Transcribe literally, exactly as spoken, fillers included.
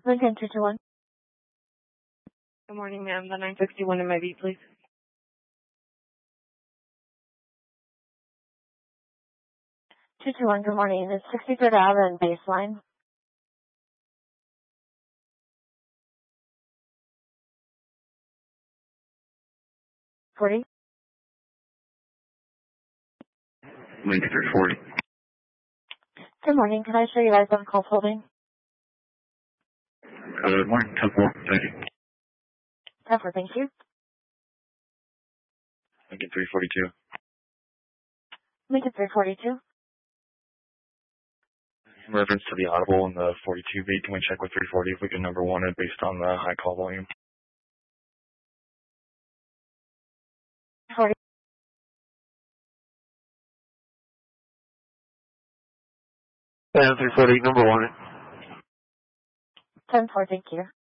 Lincoln two two one. Good morning, ma'am. The nine sixty-one in my beat, please. two two one, good morning. It's sixty-third Avenue and Baseline. forty. Lincoln three forty. Good morning. Can I show you guys on call holding? Good morning. ten four. Thank you. ten four, thank you. Lincoln three forty-two. Lincoln three forty-two. In reference to the audible and the forty-two beat, can we check with three forty if we can number one it based on the high call volume? forty. And three forty, number one. ten four, thank you.